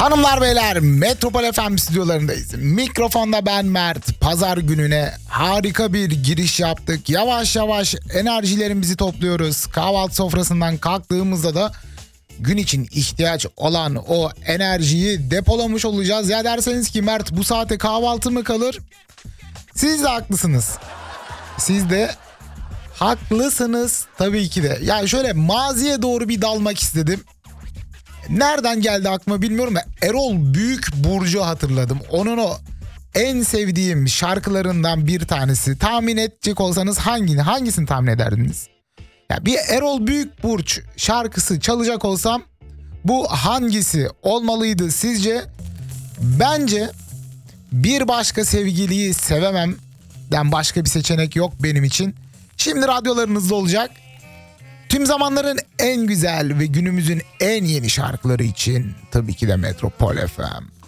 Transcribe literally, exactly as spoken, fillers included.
Hanımlar beyler, Metropol F M stüdyolarındayız. Mikrofonda ben Mert. Pazar gününe harika bir giriş yaptık. Yavaş yavaş enerjilerimizi topluyoruz. Kahvaltı sofrasından kalktığımızda da gün için ihtiyaç olan o enerjiyi depolamış olacağız. Ya derseniz ki Mert, bu saate kahvaltı mı kalır? Siz de haklısınız. Siz de haklısınız tabii ki de. Yani şöyle maziye doğru bir dalmak istedim. Nereden geldi aklıma bilmiyorum da Erol Büyükburcu hatırladım. Onun o en sevdiğim şarkılarından bir tanesi. Tahmin edecek olsanız hangini, hangisini tahmin ederdiniz? Ya bir Erol Büyükburç şarkısı çalacak olsam bu hangisi olmalıydı sizce? Bence Bir Başka Sevgiliyi Sevemem'den başka bir seçenek yok benim için. Şimdi radyolarınızda olacak. Tüm zamanların en güzel ve günümüzün en yeni şarkıları için tabii ki de Metropol F M.